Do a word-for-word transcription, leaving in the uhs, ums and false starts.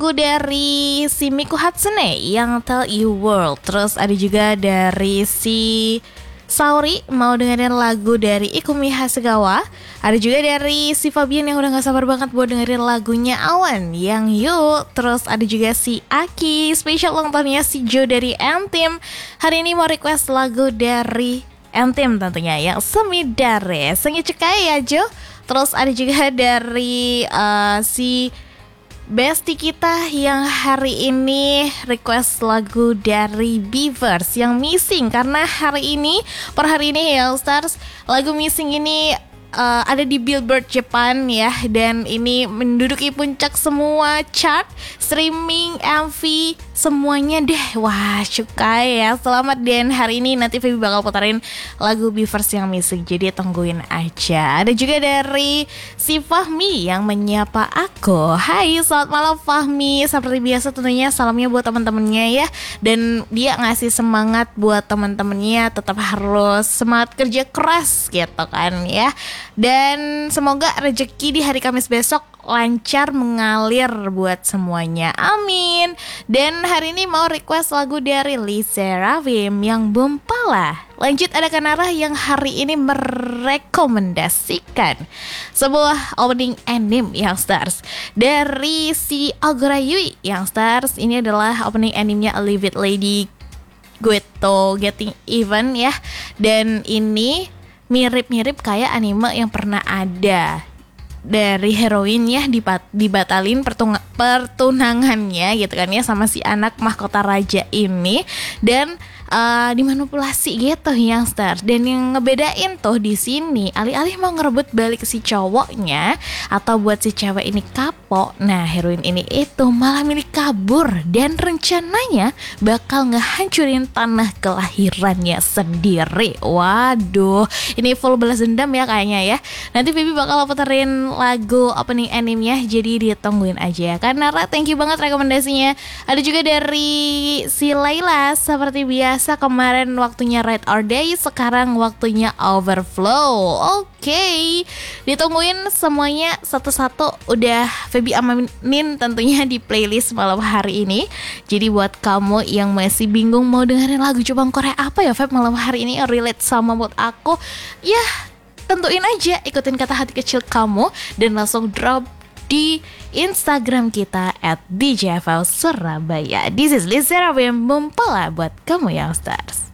lagu dari si Miku Hatsune yang Tell You World. Terus ada juga dari si Saori mau dengerin lagu dari Ikumi Hasegawa. Ada juga dari si Fabian yang udah gak sabar banget buat dengerin lagunya Awan yang Yuk. Terus ada juga si Aki, spesial ulang tahunnya si Jo dari N-Team. Hari ini mau request lagu dari N-Team tentunya yang Semidare Sengi Cekai ya Jo. Terus ada juga dari uh, si bestie kita yang hari ini request lagu dari Beavers yang Missing. Karena hari ini, per hari ini ya Stars, lagu Missing ini uh, ada di Billboard Japan ya. Dan ini menduduki puncak semua chart, streaming, M V, semuanya deh. Wah, cukai ya. Selamat Dan, hari ini nanti Feby bakal putarin lagu Beavers yang Missing, jadi tungguin aja. Ada juga dari si Fahmi yang menyapa aku. Hai, selamat malam Fahmi. Seperti biasa tentunya salamnya buat teman-temannya ya. Dan dia ngasih semangat buat teman-temannya tetap harus semangat kerja keras gitu kan ya. Dan semoga rezeki di hari Kamis besok lancar mengalir buat semuanya. Amin. Dan hari ini mau request lagu dari Lisa Ravim yang Bumpala. Lanjut ada Kanara yang hari ini merekomendasikan sebuah opening anime yang Stars dari si Agura Yui yang Stars. Ini adalah opening animenya A Live It Lady Gueto Getting Even ya. Dan ini mirip-mirip kayak anime yang pernah ada dari heroin ya, dibat- dibatalin pertung- pertunangannya gitu kan ya sama si anak mahkota raja ini. Dan uh, dimanipulasi gitu yang Stars. Dan yang ngebedain tuh di sini, alih-alih mau ngerebut balik si cowoknya atau buat si cewek ini kapok, nah heroin ini itu malah milih kabur dan rencananya bakal ngehancurin tanah kelahirannya sendiri. Waduh, ini full balas dendam ya kayaknya ya. Nanti Bibi bakal puterin lagu opening animenya, jadi ditungguin aja ya. Karena thank you banget rekomendasinya. Ada juga dari si Laila, seperti biasa kemarin waktunya Ride or Die, sekarang waktunya Overflow. Oke, okay. Ditungguin semuanya satu-satu, udah Feby amanin tentunya di playlist malam hari ini. Jadi buat kamu yang masih bingung mau dengerin lagu Jepang Korea apa ya Feb malam hari ini relate sama mood aku, ya tentuin aja, ikutin kata hati kecil kamu dan langsung drop di Instagram kita at D J F L Surabaya. This is Lisa Ravim Bumpala buat kamu yang Stars.